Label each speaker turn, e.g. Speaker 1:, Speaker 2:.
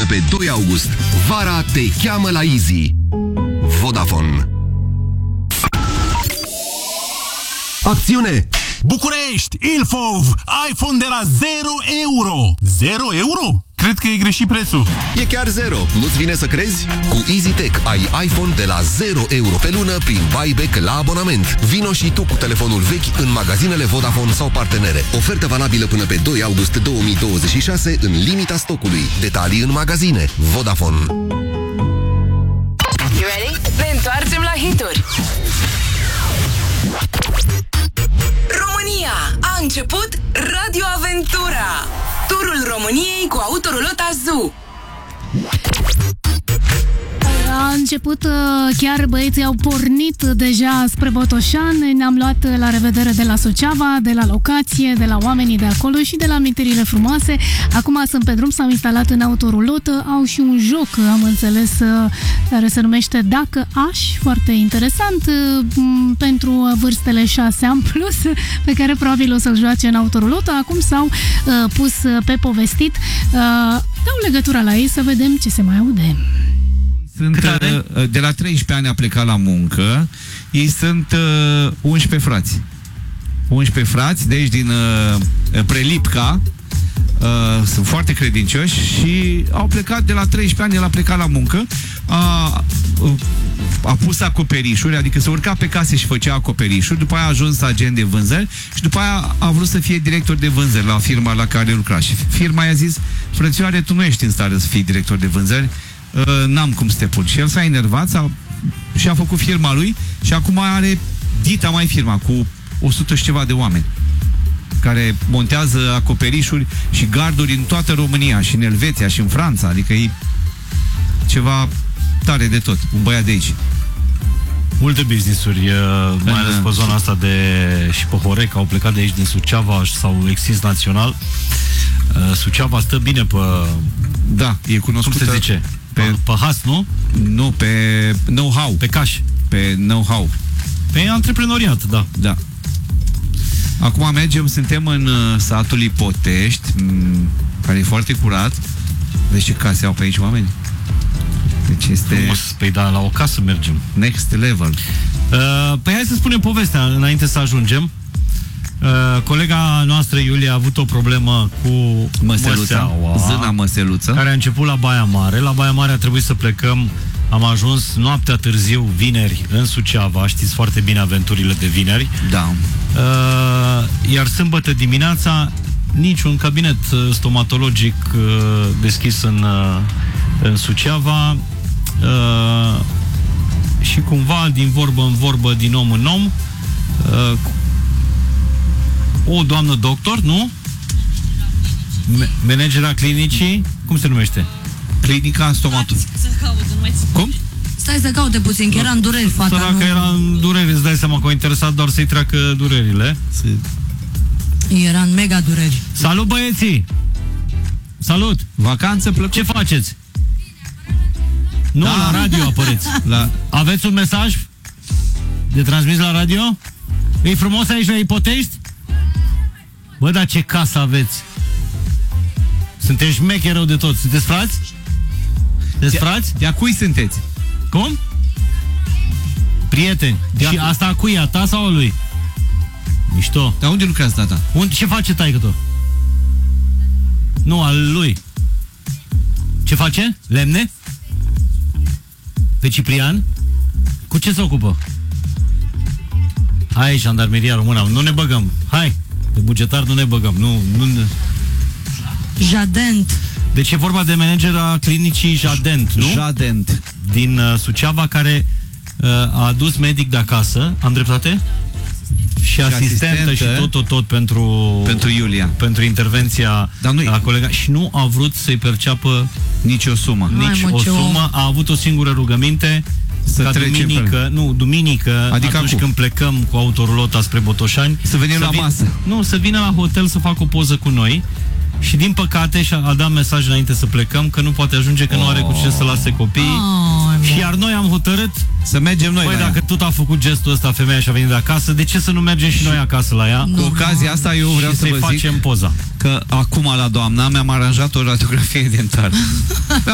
Speaker 1: pe 2 august. Vara te cheamă la Easy. Vodafone. Acțiune!
Speaker 2: București, Ilfov, iPhone de la 0 euro. 0 euro? Cred că e greșit prețul.
Speaker 1: E chiar 0, nu-ți vine să crezi? Cu EasyTech ai iPhone de la 0 euro pe lună prin buyback la abonament. Vino și tu cu telefonul vechi în magazinele Vodafone sau partenere. Ofertă valabilă până pe 2 august 2026 în limita stocului. Detalii în magazine. Vodafone.
Speaker 3: You ready? Ne întoarcem la hituri. România, a început Radio Aventura, turul României cu Autorolota Zoo.
Speaker 4: A început, chiar băieții au pornit deja spre Botoșani. Ne-am luat la revedere de la Suceava, de la locație, de la oamenii de acolo și de la amintirile frumoase. Acum sunt pe drum, s-au instalat în autorulotă, au și un joc, am înțeles, care se numește Dacă Aș, foarte interesant, pentru vârstele 6 ani plus, pe care probabil o să-l joace în autorulotă. Acum s-au pus pe povestit. Dau legătura la ei să vedem ce se mai aude.
Speaker 5: Sunt, de la 13 ani a plecat la muncă. Ei sunt 11 frați. 11 frați, deci din Prelipca. Sunt foarte credincioși și au plecat de la 13 ani, el a plecat la muncă. A pus acoperișuri, adică se urca pe case și făcea acoperișuri. După aia a ajuns agent de vânzări și după aia a vrut să fie director de vânzări la firma la care lucra. Și firma i-a zis: frățioare, tu nu ești în stare să fii director de vânzări, n-am cum să te pun. Și el s-a enervat și a făcut firma lui și acum are dita mai firma cu 100 și ceva de oameni care montează acoperișuri și garduri în toată România și în Elveția și în Franța. Adică e ceva tare de tot. Un băiat de aici.
Speaker 6: Multe business-uri, mai ales pe zona asta și pe Horeca, au plecat de aici din Suceava, s-au extins național. Suceava stă bine pe...
Speaker 5: Da, e cunoscută.
Speaker 6: Cum se zice? Pe has, nu?
Speaker 5: Nu, pe know-how.
Speaker 6: Pe cash.
Speaker 5: Pe know-how.
Speaker 6: Pe antreprenoriat, da.
Speaker 5: Da. Acum suntem în satul Ipotești, care e foarte curat. Vezi ce case au pe aici oameni? Deci este...
Speaker 6: Păi da, la o casă mergem.
Speaker 5: Next level.
Speaker 6: Păi hai să spunem povestea înainte să ajungem. Colega noastră Iulia a avut o problemă cu
Speaker 5: Zâna Măseluță,
Speaker 6: care a început la Baia Mare. La Baia Mare a trebuit să plecăm. Am ajuns noaptea târziu, vineri, în Suceava. Știți foarte bine aventurile de vineri.
Speaker 5: Da.
Speaker 6: Iar sâmbătă dimineața niciun cabinet stomatologic deschis în Suceava. Și cumva, din vorbă în vorbă, din om în om, o doamnă doctor, nu? Managera clinicii, cum se numește?
Speaker 5: Clinica stomatologică. Cum?
Speaker 7: Stai să caute puțin, că era în dureri fata.
Speaker 6: Dacă era în dureri, îți dai seama că o interesat doar să-i treacă durerile.
Speaker 7: Era în mega dureri.
Speaker 6: Salut, băieții! Salut!
Speaker 5: Vacanță plăcută.
Speaker 6: Ce faceți? Nu, da. La radio apăreți. Aveți un mesaj de transmis la radio? E frumos aici la Ipotești? Bă, dar ce casă aveți? Sunteți șmeche rău de tot. Sunteți frați? Sunteți frați?
Speaker 5: De a cui sunteți?
Speaker 6: Cum? Prieteni. Și asta a cui? A ta sau a lui? Mișto.
Speaker 5: Dar unde lucrează tata?
Speaker 6: Ce face taică-tu? Nu, al lui. Ce face? Lemne? Pe Ciprian? Cu ce se ocupă? Hai, jandarmeria română. Nu ne băgăm. Hai. Pe bugetar nu ne băgăm. Nu.
Speaker 7: Jadent.
Speaker 6: Deci e vorba de managera clinicii Jadent, nu?
Speaker 5: Jadent.
Speaker 6: Din Suceava, care a adus medic de acasă. Am dreptate? Și asistentă și tot pentru
Speaker 5: Iulia.
Speaker 6: Pentru intervenția la colega. Și nu a vrut să-i perceapă
Speaker 5: nici o sumă.
Speaker 6: Nici o sumă. A avut o singură rugăminte. Să duminică, adică atunci când plecăm cu autorulota spre Botoșani,
Speaker 5: să venim la masă.
Speaker 6: Nu, să vină la hotel să facă o poză cu noi. Și din păcate a dat mesaj înainte să plecăm că nu poate ajunge, că nu are cu cine să lase copiii. Și iar noi am hotărât
Speaker 5: să mergem noi.
Speaker 6: Păi dacă tot a făcut gestul ăsta femeia și a venit de acasă, de ce să nu mergem și noi acasă la ea?
Speaker 5: Cu ocazia asta eu vreau să vă zic
Speaker 6: facem poza.
Speaker 5: Că acum la doamna mi-am aranjat o radiografie dentară.